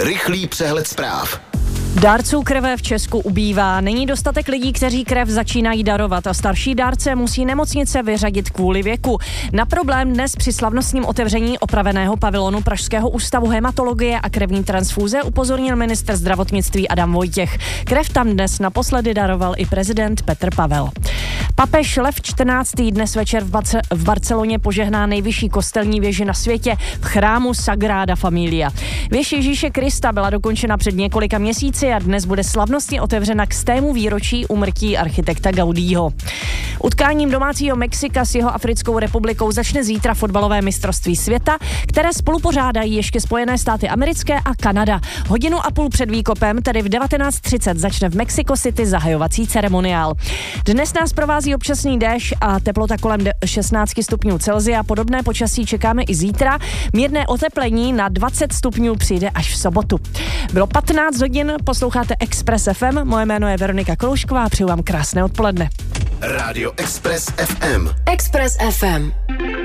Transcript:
Rychlý přehled zpráv. Dárců krve v Česku ubývá. Není dostatek lidí, kteří krev začínají darovat a starší dárce musí nemocnice vyřadit kvůli věku. Na problém dnes při slavnostním otevření opraveného pavilonu Pražského ústavu hematologie a krevní transfúze upozornil ministr zdravotnictví Adam Vojtěch. Krev tam dnes naposledy daroval i prezident Petr Pavel. Papež Lev XIV. Dnes večer v Barceloně požehná nejvyšší kostelní věži na světě v chrámu Sagrada Familia. Věž Ježíše Krista byla dokončena před několika měsíci a dnes bude slavnostně otevřena k 100. výročí úmrtí architekta Gaudího. Utkáním domácího Mexika s jeho Africkou republikou začne zítra fotbalové mistrovství světa, které spolupořádají ještě Spojené státy americké a Kanada. Hodinu a půl před výkopem, tedy v 19:30, začne v Mexico City zahajovací ceremoniál. Dnes nás provází občasný déšť a teplota kolem 16 stupňů Celsia. Podobné počasí čekáme i zítra. Mírné oteplení na 20 stupňů přijde až v sobotu. Bylo 15 hodin, posloucháte Express FM, moje jméno je Veronika Kloušková a přeju vám krásné odpoledne. Rádio Express FM. Express FM.